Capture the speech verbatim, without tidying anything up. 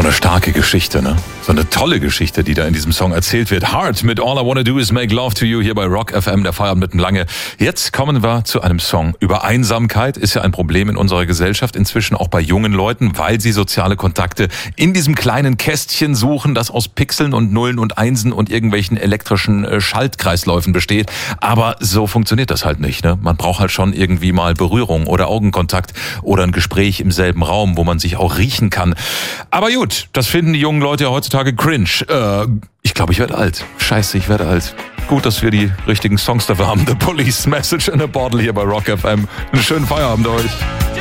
So eine starke Geschichte, ne? So eine tolle Geschichte, die da in diesem Song erzählt wird. Heart mit All I Wanna Do Is Make Love to You hier bei Rock F M, der Feierabend mit dem Lange. Jetzt kommen wir zu einem Song über Einsamkeit. Ist ja ein Problem in unserer Gesellschaft, inzwischen auch bei jungen Leuten, weil sie soziale Kontakte in diesem kleinen Kästchen suchen, das aus Pixeln und Nullen und Einsen und irgendwelchen elektrischen Schaltkreisläufen besteht. Aber so funktioniert das halt nicht, ne? Man braucht halt schon irgendwie mal Berührung oder Augenkontakt oder ein Gespräch im selben Raum, wo man sich auch riechen kann. Aber gut, das finden die jungen Leute ja heutzutage cringe. Äh, ich glaube, ich werde alt. Scheiße, ich werde alt. Gut, dass wir die richtigen Songs dafür haben. The Police, Message in a Bottle hier bei Rock F M. Einen schönen Feierabend euch.